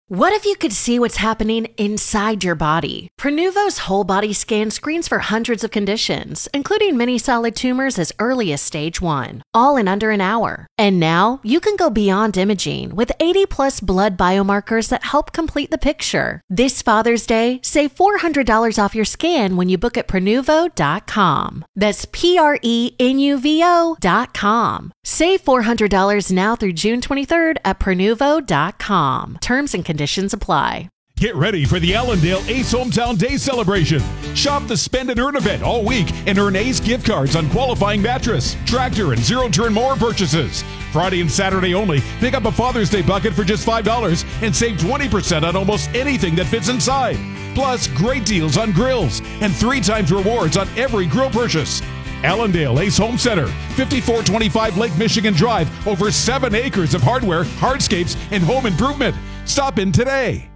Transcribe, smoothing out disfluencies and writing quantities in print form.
What if you could see what's happening inside your body? Prenuvo's whole body scan screens for hundreds of conditions, including many solid tumors as early as stage 1, all in under an hour. And now you can go beyond imaging with 80 plus blood biomarkers that help complete the picture. This Father's Day, save $400 off your scan when you book at Prenuvo.com. That's Prenuvo.com. Save $400 now through June 23rd at Prenuvo.com. Terms and conditions apply. Get ready for the Allendale Ace Hometown Day celebration. Shop the Spend and Earn event all week and earn Ace gift cards on qualifying mattress, tractor, and zero-turn mower purchases. Friday and Saturday only, pick up a Father's Day bucket for just $5 and save 20% on almost anything that fits inside. Plus, great deals on grills and 3 times rewards on every grill purchase. Allendale Ace Home Center, 5425 Lake Michigan Drive, over 7 acres of hardware, hardscapes, and home improvement. Stop in today.